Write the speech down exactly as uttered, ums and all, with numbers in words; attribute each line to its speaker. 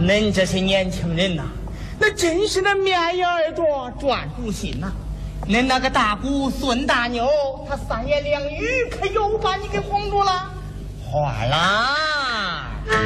Speaker 1: 恁这些年轻人呐、啊，那真是那面眼耳朵转住心呐、啊。恁那个大姑孙大妞，她三言两语可又把你给哄住了。
Speaker 2: 花郎。